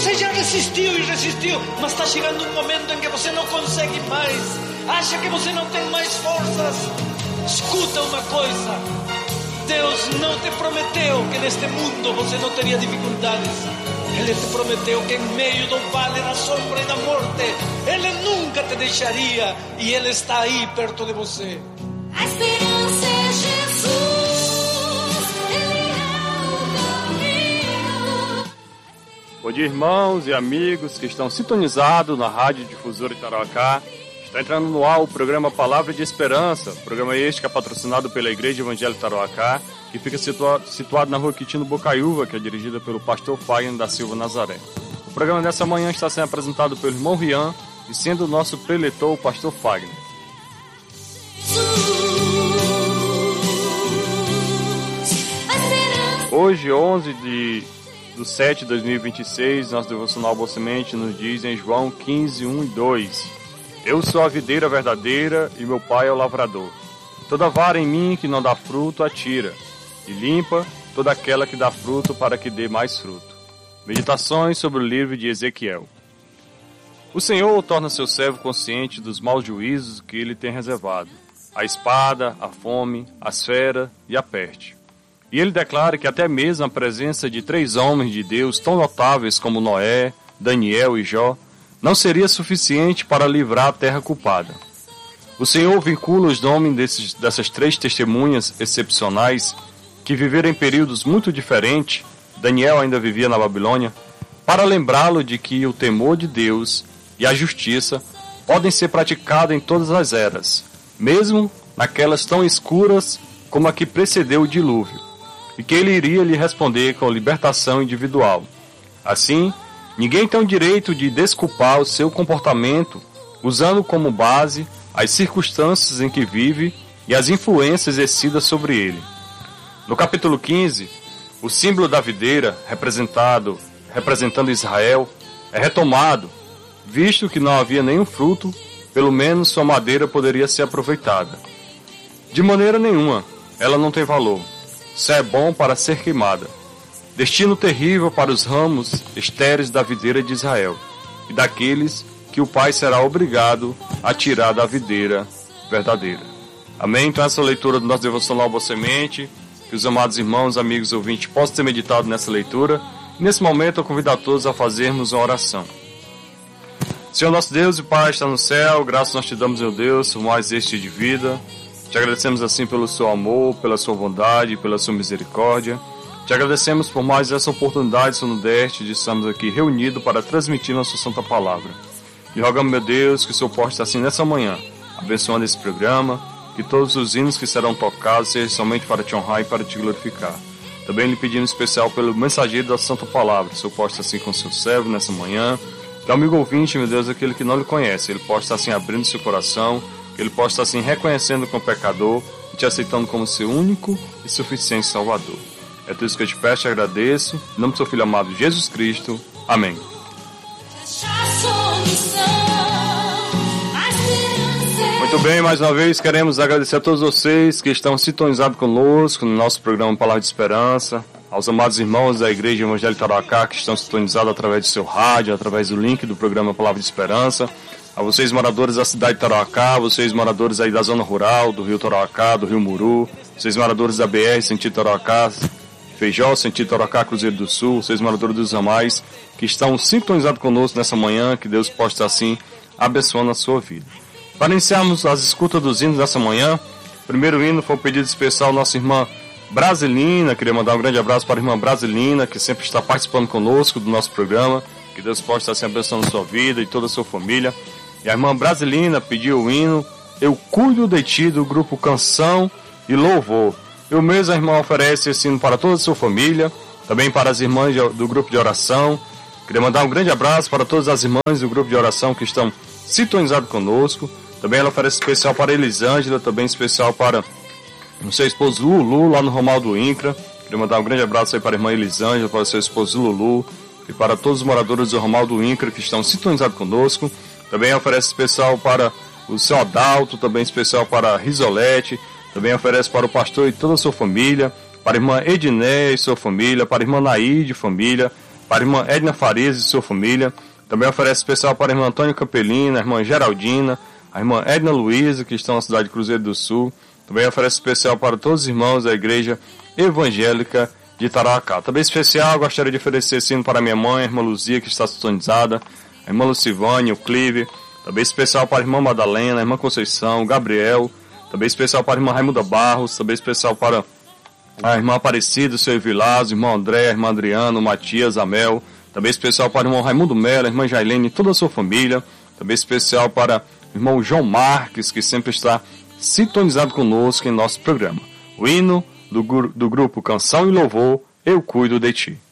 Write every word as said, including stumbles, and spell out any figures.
Você já resistiu e resistiu, mas está chegando um momento em que você não consegue mais. Acha que você não tem mais forças. Escuta uma coisa: Deus não te prometeu que neste mundo você não teria dificuldades. Ele te prometeu que em meio do vale da sombra e da morte Ele nunca te deixaria, e Ele está aí perto de você. A esperança é Jesus, Ele é o caminho. Bom dia, irmãos e amigos que estão sintonizados na Rádio Difusora de Tarauacá. Está entrando no ar o programa Palavra de Esperança, programa este que é patrocinado pela Igreja Evangélica Tarauacá, que fica situado, situado na rua Quitino Bocaiúva, que é dirigida pelo pastor Fagner da Silva Nazaré. O programa dessa manhã está sendo apresentado pelo irmão Rian e sendo o nosso preletor o pastor Fagner. Hoje, onze de sete de dois mil e vinte e seis, nosso devocional Boa Semente nos diz em João quinze, um e dois: Eu sou a videira verdadeira e meu pai é o lavrador. Toda vara em mim que não dá fruto, atira, e limpa toda aquela que dá fruto para que dê mais fruto. Meditações sobre o livro de Ezequiel. O Senhor torna seu servo consciente dos maus juízos que ele tem reservado: a espada, a fome, as feras e a peste. E ele declara que até mesmo a presença de três homens de Deus tão notáveis como Noé, Daniel e Jó não seria suficiente para livrar a terra culpada. O Senhor vincula os nomes desses, dessas três testemunhas excepcionais que viveram em períodos muito diferentes. Daniel ainda vivia na Babilônia, para lembrá-lo de que o temor de Deus e a justiça podem ser praticados em todas as eras, mesmo naquelas tão escuras como a que precedeu o dilúvio, e que ele iria lhe responder com libertação individual. Assim, ninguém tem o direito de desculpar o seu comportamento usando como base as circunstâncias em que vive e as influências exercidas sobre ele. No capítulo quinze, o símbolo da videira, representado, representando Israel, é retomado, visto que não havia nenhum fruto, pelo menos sua madeira poderia ser aproveitada. De maneira nenhuma, ela não tem valor. Só é bom para ser queimada. Destino terrível para os ramos estéreis da videira de Israel, e daqueles que o Pai será obrigado a tirar da videira verdadeira. Amém? Então essa leitura do nosso devocional Boa Semente, que os amados irmãos, amigos ouvintes possam ter meditado nessa leitura. E nesse momento eu convido a todos a fazermos uma oração. Senhor nosso Deus e Pai está no céu, graças nós te damos, meu Deus, por mais este de vida. Te agradecemos assim pelo seu amor, pela sua bondade, pela sua misericórdia. Te agradecemos por mais essa oportunidade, Senhor, nos deste de estarmos aqui reunidos para transmitir nossa santa palavra. E rogamos, meu Deus, que o Senhor possa estar assim nessa manhã, abençoando esse programa, que todos os hinos que serão tocados sejam somente para te honrar e para te glorificar. Também lhe pedimos especial pelo mensageiro da santa palavra, que o Senhor possa estar assim com o seu servo nessa manhã. Que o amigo ouvinte, meu Deus, aquele que não lhe conhece, ele possa estar assim abrindo seu coração, que ele possa estar assim reconhecendo como pecador e te aceitando como seu único e suficiente Salvador. É tudo isso que eu te peço e agradeço. Em nome do seu Filho amado Jesus Cristo. Amém. Muito bem, mais uma vez queremos agradecer a todos vocês que estão sintonizados conosco no nosso programa Palavra de Esperança, aos amados irmãos da Igreja Evangélica Tarauacá que estão sintonizados através do seu rádio, através do link do programa Palavra de Esperança, a vocês moradores da cidade de Tarauacá, vocês moradores aí da zona rural, do Rio Tarauacá, do Rio Muru, vocês moradores da B R, sentido Tarauacá, Feijó, sentido Tarauacá, Cruzeiro do Sul, vocês moradores dos ramais que estão sintonizados conosco nessa manhã, que Deus possa estar assim abençoando a sua vida. Para iniciarmos as escutas dos hinos dessa manhã, o primeiro hino foi um pedido especial da nossa irmã Brasilina. Queria mandar um grande abraço para a irmã Brasilina, que sempre está participando conosco do nosso programa. Que Deus possa estar se abençoando a sua vida e toda a sua família. E a irmã Brasilina pediu o hino Eu Cuido de Ti, do grupo Canção e Louvor. Eu mesmo, a irmã, oferece esse hino para toda a sua família, também para as irmãs do grupo de oração. Queria mandar um grande abraço para todas as irmãs do grupo de oração que estão sintonizadas conosco. Também ela oferece especial para Elisângela, também especial para o seu esposo Lulu, lá no Romaldo Incra. Queria mandar um grande abraço aí para a irmã Elisângela, para o seu esposo Lulu e para todos os moradores do Romaldo Incra que estão sintonizados conosco. Também oferece especial para o seu Adalto, também especial para a Risolete. Também oferece para o pastor e toda a sua família, para a irmã Edné e sua família, para a irmã Naide e família, para a irmã Edna Farias e sua família. Também oferece especial para a irmã Antônio Campelina, a irmã Geraldina, a irmã Edna Luiza, que estão na cidade de Cruzeiro do Sul. Também oferece especial para todos os irmãos da Igreja Evangélica de Tarauacá. Também especial, gostaria de oferecer sino para a minha mãe, a irmã Luzia, que está sintonizada, a irmã Lucivânia, o Clive. Também especial para a irmã Madalena, a irmã Conceição, o Gabriel. Também especial para a irmã Raimunda Barros. Também especial para a irmã Aparecida, o seu Evilásio, o irmão André, a irmã Adriano, o Matias, a Mel. Também especial para o irmão Raimundo Mello, a irmã Jailene e toda a sua família. Também especial para o irmão João Marques, que sempre está sintonizado conosco em nosso programa. O hino do, do grupo Canção e Louvor, Eu Cuido de Ti.